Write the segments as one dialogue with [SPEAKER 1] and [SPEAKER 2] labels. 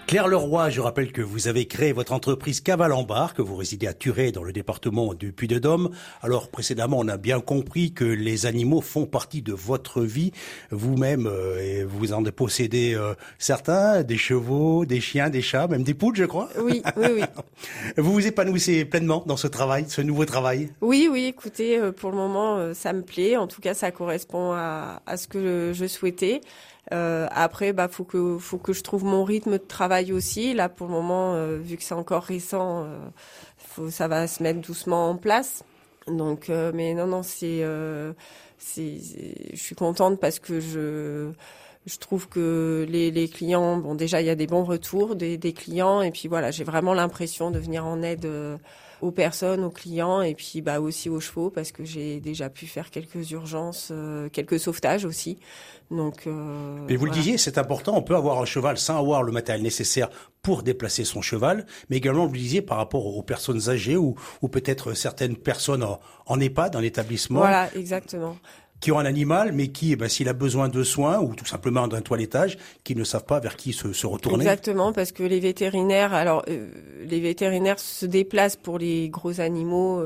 [SPEAKER 1] Claire Leroy, je rappelle que vous avez créé votre entreprise Cavale en Bar, que vous résidez à Thurey dans le département du Puy-de-Dôme. Alors précédemment, on a bien compris que les animaux font partie de votre vie. Vous-même, vous en possédez certains, des chevaux, des chiens, des chats, même des poules, je crois.
[SPEAKER 2] Oui.
[SPEAKER 1] Vous vous épanouissez pleinement dans ce travail, ce nouveau travail?
[SPEAKER 2] Oui, écoutez, pour le moment, ça me plaît. En tout cas, ça correspond à ce que je souhaitais. Après, faut que je trouve mon rythme de travail aussi. Là, pour le moment, vu que c'est encore récent, ça va se mettre doucement en place. Donc, mais non, je suis contente parce que je trouve que les clients, bon, déjà, il y a des bons retours des clients. Et puis voilà, j'ai vraiment l'impression de venir en aide aux personnes, aux clients et puis aussi aux chevaux parce que j'ai déjà pu faire quelques urgences, quelques sauvetages aussi. Donc
[SPEAKER 1] et vous le disiez, c'est important, on peut avoir un cheval sans avoir le matériel nécessaire pour déplacer son cheval, mais également vous le disiez par rapport aux personnes âgées ou peut-être certaines personnes en EHPAD, en établissement.
[SPEAKER 2] Voilà, exactement.
[SPEAKER 1] Qui ont un animal, mais qui, s'il a besoin de soins ou tout simplement d'un toilettage, qui ne savent pas vers qui se retourner.
[SPEAKER 2] Exactement, parce que les vétérinaires, les vétérinaires se déplacent pour les gros animaux,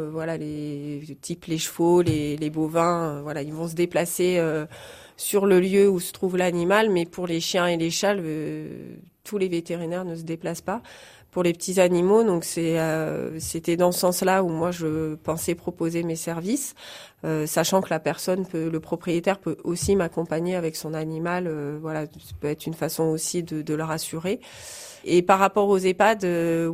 [SPEAKER 2] les chevaux, les bovins, ils vont se déplacer sur le lieu où se trouve l'animal, mais pour les chiens et les chats, tous les vétérinaires ne se déplacent pas. Pour les petits animaux, donc c'était dans ce sens-là où moi je pensais proposer mes services, sachant que le propriétaire peut aussi m'accompagner avec son animal. Ça peut être une façon aussi de le rassurer. Et par rapport aux EHPAD,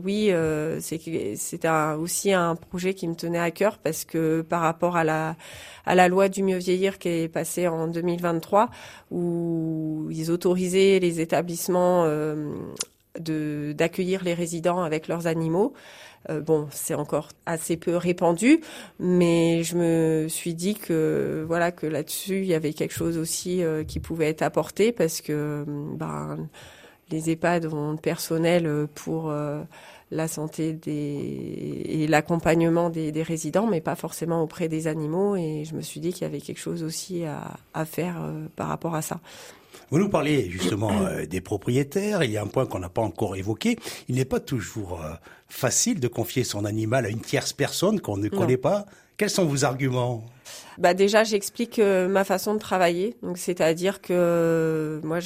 [SPEAKER 2] c'était aussi un projet qui me tenait à cœur parce que par rapport à la loi du mieux vieillir qui est passée en 2023, où ils autorisaient les établissements d'accueillir les résidents avec leurs animaux. C'est encore assez peu répandu, mais je me suis dit que là-dessus il y avait quelque chose aussi qui pouvait être apporté parce que les EHPAD ont le personnel pour la santé et l'accompagnement des résidents, mais pas forcément auprès des animaux. Et je me suis dit qu'il y avait quelque chose aussi à faire par rapport à ça.
[SPEAKER 1] Vous nous parlez justement des propriétaires. Il y a un point qu'on n'a pas encore évoqué. Il n'est pas toujours facile de confier son animal à une tierce personne qu'on ne connaît pas. Quels sont vos arguments ?
[SPEAKER 2] Déjà, j'explique ma façon de travailler. Donc, c'est-à-dire que moi,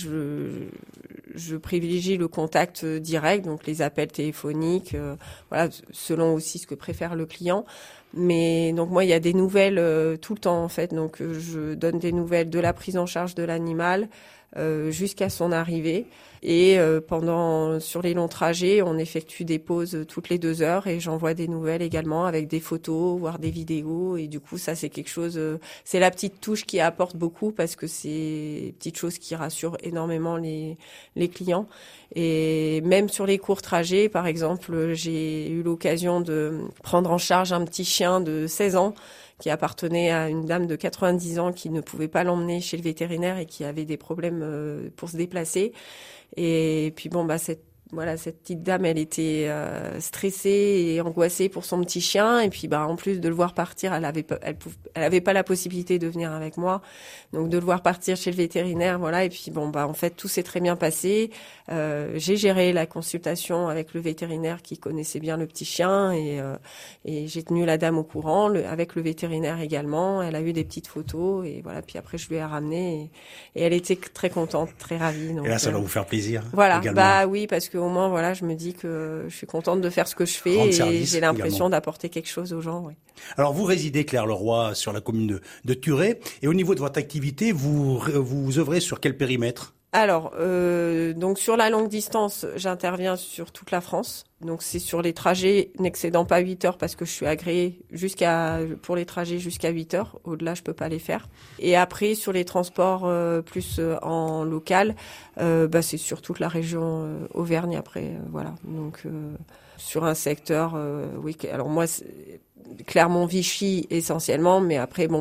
[SPEAKER 2] je privilégie le contact direct, donc les appels téléphoniques, selon aussi ce que préfère le client. Mais donc moi, il y a des nouvelles tout le temps en fait. Donc je donne des nouvelles de la prise en charge de l'animal jusqu'à son arrivée. Et sur les longs trajets, on effectue des pauses toutes les 2 heures et j'envoie des nouvelles également avec des photos, voire des vidéos. Et du coup, ça c'est quelque chose, c'est la petite touche qui apporte beaucoup parce que c'est une petite chose qui rassure énormément les clients. Et même sur les courts trajets, par exemple, j'ai eu l'occasion de prendre en charge un petit chien de 16 ans qui appartenait à une dame de 90 ans qui ne pouvait pas l'emmener chez le vétérinaire et qui avait des problèmes pour se déplacer. Et puis cette petite dame, elle était stressée et angoissée pour son petit chien. Et puis en plus de le voir partir, elle avait pas la possibilité de venir avec moi. Donc de le voir partir chez le vétérinaire, Et puis en fait tout s'est très bien passé. J'ai géré la consultation avec le vétérinaire qui connaissait bien le petit chien et j'ai tenu la dame au courant avec le vétérinaire également. Elle a eu des petites photos et puis après je lui ai ramené et elle était très contente, très ravie. Donc,
[SPEAKER 1] et là ça doit vous faire plaisir.
[SPEAKER 2] Voilà,
[SPEAKER 1] également.
[SPEAKER 2] Oui, parce que au moins je me dis que je suis contente de faire ce que je fais et j'ai l'impression d'apporter quelque chose aux gens. Oui.
[SPEAKER 1] Alors vous résidez, Claire Leroy, sur la commune de Thurey et au niveau de votre activité, vous œuvrez sur quel périmètre ?
[SPEAKER 2] Alors, donc sur la longue distance, j'interviens sur toute la France. Donc c'est sur les trajets n'excédant pas 8 heures parce que je suis agréée pour les trajets jusqu'à 8 heures. Au-delà, je peux pas les faire. Et après, sur les transports plus en local, c'est sur toute la région Auvergne après. Donc sur un secteur, oui. Alors moi, Clermont-Vichy essentiellement, mais après